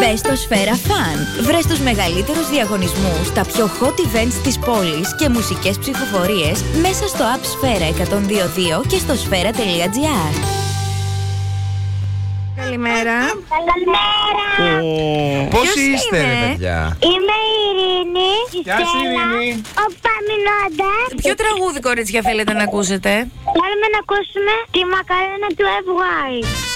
Μπες στο Σφαίρα Fun. Βρες τους μεγαλύτερους διαγωνισμούς, τα πιο hot events της πόλης και μουσικές ψηφοφορίες μέσα στο app Σφαίρα 102.2 και στο sfera.gr. Καλημέρα. Καλημέρα. Πώς Ποιος είστε, είναι? ρε παιδιά? Είμαι η Ειρήνη. Γεια σου, Ειρήνη. Ο Παμινώντας. Ποιο τραγούδι, κορίτσια, θέλετε να ακούσετε? Θέλουμε να ακούσουμε τη μακαρένα του FY.